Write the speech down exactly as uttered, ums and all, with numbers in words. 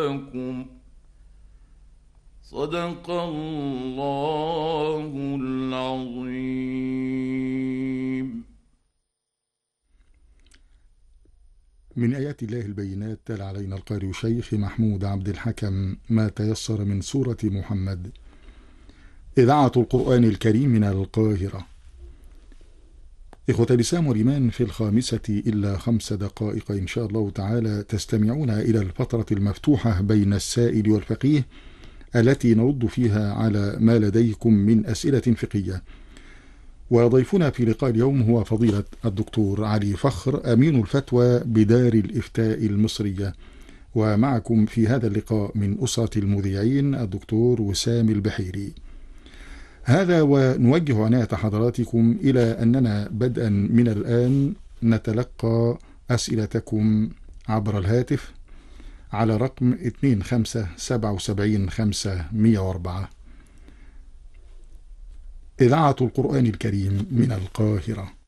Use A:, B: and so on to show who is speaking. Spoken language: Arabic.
A: لكم صدق الله العظيم.
B: من آيات الله البينات تلا علينا القارئ الشيخ محمود عبد الحكم ما تيسر من سورة محمد. إذاعة القرآن الكريم من القاهرة. إخوة الإسلام والإيمان، في الخامسة إلا خمس دقائق إن شاء الله تعالى تستمعون إلى الفترة المفتوحة بين السائل والفقيه، التي نرد فيها على ما لديكم من أسئلة فقهية. وضيفنا في لقاء اليوم هو فضيلة الدكتور علي فخر، أمين الفتوى بدار الإفتاء المصرية. ومعكم في هذا اللقاء من أسرة المذيعين الدكتور وسام البحيري. هذا ونوجه عناية حضراتكم إلى أننا بدءا من الآن نتلقى أسئلتكم عبر الهاتف على رقم اثنين خمسة سبعة سبعة خمسة مئة وأربعة. إذاعة القرآن الكريم من القاهرة.